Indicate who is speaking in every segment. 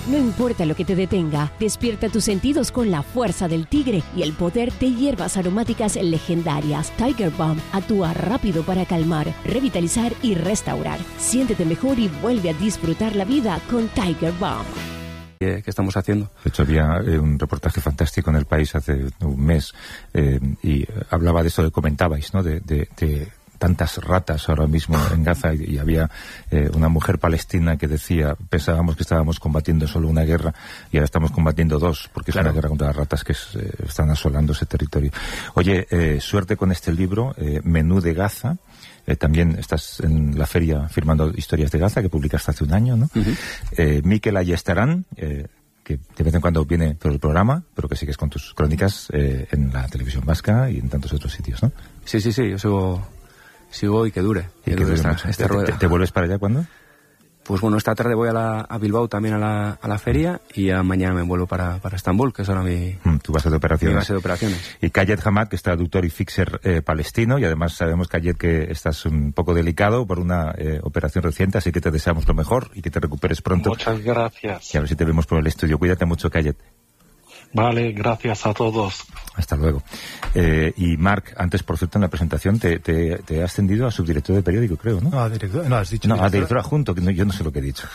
Speaker 1: No importa lo que te detenga, despierta tus sentidos con la fuerza del tigre y el poder de hierbas aromáticas legendarias. Tiger Balm actúa rápido para calmar, revitalizar y restaurar. Siéntete mejor y vuelve a disfrutar la vida con Tiger Balm.
Speaker 2: ¿Qué estamos haciendo?
Speaker 3: De hecho, había un reportaje fantástico en El País hace un mes y hablaba de eso que comentabais, ¿no? De tantas ratas ahora mismo en Gaza y había una mujer palestina que decía, pensábamos que estábamos combatiendo solo una guerra y ahora estamos combatiendo dos, porque es una guerra contra las ratas que están asolando ese territorio. Oye, suerte con este libro, Menú de Gaza. También estás en la feria firmando Historias de Gaza, que publicaste hace un año, ¿no? Mikel Ayestarán, que de vez en cuando viene por el programa, pero que sigues con tus crónicas en la televisión vasca y en tantos otros sitios, ¿no?
Speaker 2: Sí, yo sigo y que dure.
Speaker 3: Y que dure esta rueda. ¿Te vuelves para allá cuándo?
Speaker 2: Pues bueno, esta tarde voy a Bilbao también a la feria y ya mañana me vuelvo para Estambul, que es ahora tu
Speaker 3: base de operaciones.
Speaker 2: Mi base de operaciones.
Speaker 3: Y Kayet Hamad, que es traductor y fixer palestino, y además sabemos, Kayet, que estás un poco delicado por una operación reciente, así que te deseamos lo mejor y que te recuperes pronto.
Speaker 4: Muchas gracias.
Speaker 3: Y a ver si te vemos por el estudio. Cuídate mucho, Kayet.
Speaker 4: Vale, gracias a todos.
Speaker 3: Hasta luego. Y Marc, antes, por cierto, en la presentación te has ascendido a subdirector de periódico, creo, ¿no?
Speaker 5: No, a director, no, has dicho
Speaker 3: a director adjunto, que yo no sé lo que he dicho.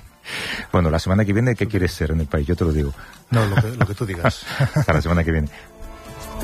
Speaker 3: Bueno, la semana que viene, ¿qué quieres ser en El País? Yo te lo digo.
Speaker 5: No, lo que tú digas.
Speaker 3: Hasta la semana que viene.